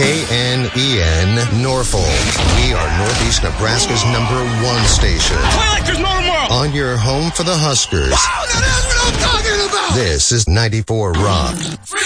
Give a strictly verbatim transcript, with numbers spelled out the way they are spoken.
K N E N Norfolk. We are Northeast Nebraska's number one station. Play like there's no tomorrow. On your home for the Huskers. Wow, that's what I'm talking about. This is ninety-four Rock.